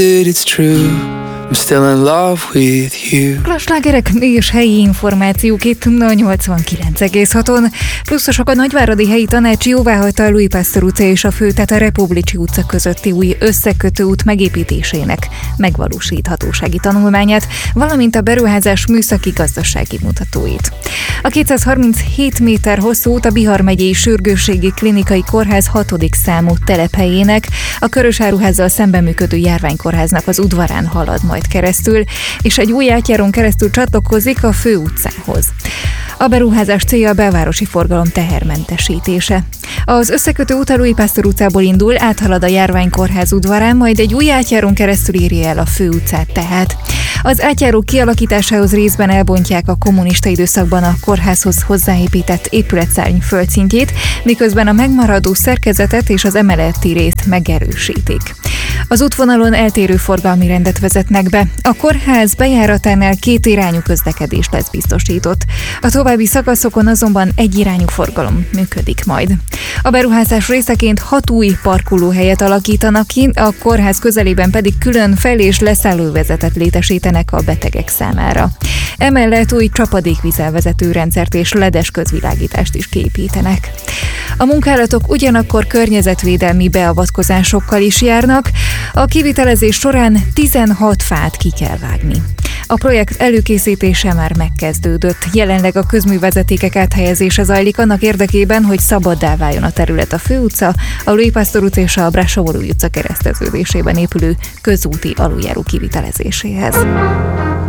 It's true, I'm still in love with you. Klasslágerek és helyi információk itt a 89,6-on. Pluszosok a Nagyváradi Helyi Tanács jóváhagyta a Louis Pasteur utca és a Fő, tehát a Republicsi utca közötti új összekötő út megépítésének megvalósíthatósági tanulmányát, valamint a beruházás műszaki-gazdasági mutatóit. A 237 méter hosszú út a Bihar megyei Sürgősségi Klinikai Kórház 6. számú telephelyének, a Körösáruházzal szemben működő járványkórháznak az udvarán halad majd keresztül, és egy új átjárón keresztül csatlakozik a Fő utcához. A beruházás célja a belvárosi forgalom tehermentesítése. Az összekötő út a Louis Pasteur utcából indul, áthalad a járványkórház udvarán, majd egy új átjárón keresztül éri el a Fő utcát tehát. Az átjáró kialakításához részben elbontják a kommunista időszakban a kórházhoz hozzáépített épületszárny földszintjét, miközben a megmaradó szerkezetet és az emeleti részt megerősítik. Az útvonalon eltérő forgalmi rendet vezetnek be. A kórház bejáratánál kétirányú közlekedés lesz biztosított. A további szakaszokon azonban egyirányú forgalom működik majd. A beruházás részeként 6 új parkolóhelyet alakítanak ki, a kórház közelében pedig külön fel- és leszállóvezetet létesítenek a betegek számára. Emellett új csapadékvízelvezető rendszert és ledes közvilágítást is kiépítenek. A munkálatok ugyanakkor környezetvédelmi beavatkozásokkal is járnak. A kivitelezés során 16 fát ki kell vágni. A projekt előkészítése már megkezdődött. Jelenleg a közművezetékek áthelyezése zajlik annak érdekében, hogy szabaddá váljon a terület a Fő utca, a Louis Pasteur utca és a Brassavoly utca kereszteződésében épülő közúti aluljáró kivitelezéséhez.